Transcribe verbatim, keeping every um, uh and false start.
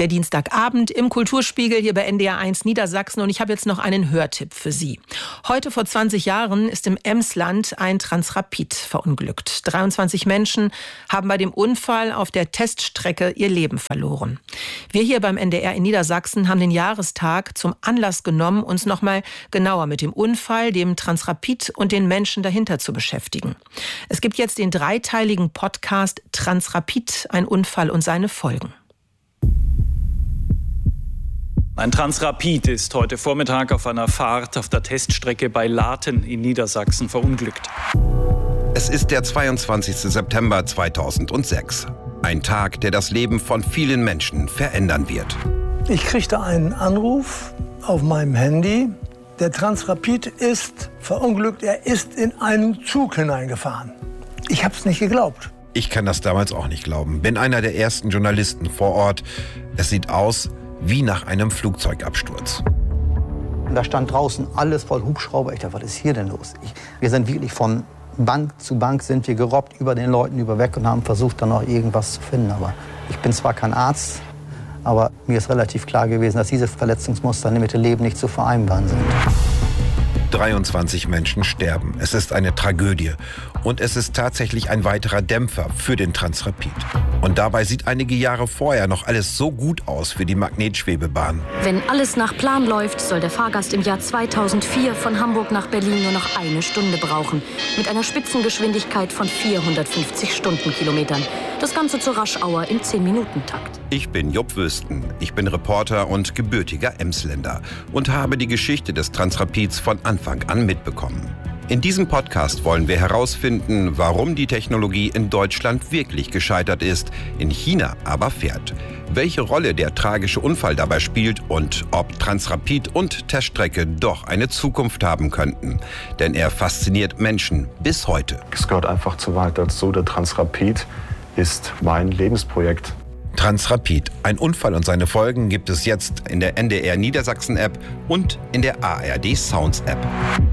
Der Dienstagabend im Kulturspiegel hier bei N D R eins Niedersachsen und ich habe jetzt noch einen Hörtipp für Sie. Heute vor zwanzig Jahren ist im Emsland ein Transrapid verunglückt. dreiundzwanzig Menschen haben bei dem Unfall auf der Teststrecke ihr Leben verloren. Wir hier beim N D R in Niedersachsen haben den Jahrestag zum Anlass genommen, uns noch mal genauer mit dem Unfall, dem Transrapid und den Menschen dahinter zu beschäftigen. Es gibt jetzt den dreiteiligen Podcast Transrapid, ein Unfall und seine Folgen. Ein Transrapid ist heute Vormittag auf einer Fahrt auf der Teststrecke bei Laten in Niedersachsen verunglückt. Es ist der zweiundzwanzigste September zweitausendsechs. Ein Tag, der das Leben von vielen Menschen verändern wird. Ich kriegte einen Anruf auf meinem Handy. Der Transrapid ist verunglückt. Er ist in einen Zug hineingefahren. Ich habe es nicht geglaubt. Ich kann das damals auch nicht glauben. Bin einer der ersten Journalisten vor Ort. Es sieht aus wie nach einem Flugzeugabsturz. Da stand draußen alles voll Hubschrauber. Ich dachte, was ist hier denn los? Ich, wir sind wirklich von Bank zu Bank sind wir gerobbt über den Leuten über weg und haben versucht, dann noch irgendwas zu finden. Aber ich bin zwar kein Arzt, aber mir ist relativ klar gewesen, dass diese Verletzungsmuster mit dem Leben nicht zu vereinbaren sind. dreiundzwanzig Menschen sterben. Es ist eine Tragödie. Und es ist tatsächlich ein weiterer Dämpfer für den Transrapid. Und dabei sieht einige Jahre vorher noch alles so gut aus für die Magnetschwebebahn. Wenn alles nach Plan läuft, soll der Fahrgast im Jahr zweitausendvier von Hamburg nach Berlin nur noch eine Stunde brauchen. Mit einer Spitzengeschwindigkeit von vierhundertfünfzig Stundenkilometern. Das Ganze zur Raschauer im zehn-Minuten-Takt. Ich bin Jupp Wüsten. Ich bin Reporter und gebürtiger Emsländer und habe die Geschichte des Transrapids von Anfang an mitbekommen. In diesem Podcast wollen wir herausfinden, warum die Technologie in Deutschland wirklich gescheitert ist, in China aber fährt. Welche Rolle der tragische Unfall dabei spielt und ob Transrapid und Teststrecke doch eine Zukunft haben könnten. Denn er fasziniert Menschen bis heute. Es gehört einfach zur Wahrheit dazu. Der Transrapid ist mein Lebensprojekt. Transrapid, ein Unfall und seine Folgen gibt es jetzt in der N D R Niedersachsen App und in der A R D Sounds App.